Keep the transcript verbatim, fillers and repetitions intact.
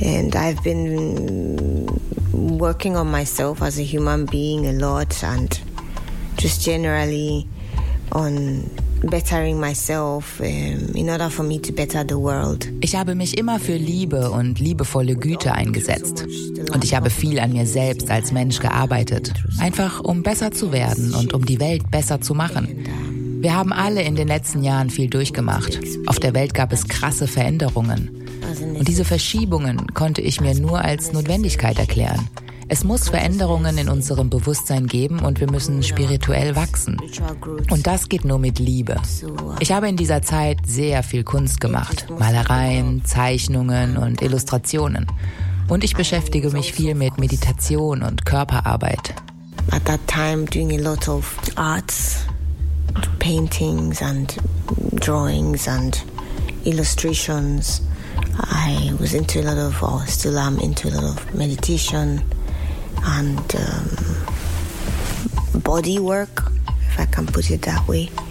And I've been working on myself as a human being a lot and just generally on bettering myself um, in order for me to better the world. Ich habe mich immer für Liebe und liebevolle Güte eingesetzt. Und ich habe viel an mir selbst als Mensch gearbeitet. Einfach um besser zu werden und um die Welt besser zu machen. Wir haben alle in den letzten Jahren viel durchgemacht. Auf der Welt gab es krasse Veränderungen. Und diese Verschiebungen konnte ich mir nur als Notwendigkeit erklären. Es muss Veränderungen in unserem Bewusstsein geben und wir müssen spirituell wachsen. Und das geht nur mit Liebe. Ich habe in dieser Zeit sehr viel Kunst gemacht. Malereien, Zeichnungen und Illustrationen. Und ich beschäftige mich viel mit Meditation und Körperarbeit. At that time doing a lot of arts, paintings and drawings and illustrations. I was into a lot of, or still am into a lot of meditation and um, body work, if I can put it that way.